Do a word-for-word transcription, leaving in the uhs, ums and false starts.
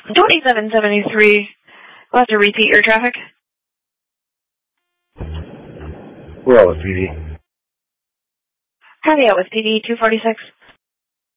twenty-seven seventy-three. We'll have to repeat your traffic. We're out with P D. Copy out with P D two forty-six.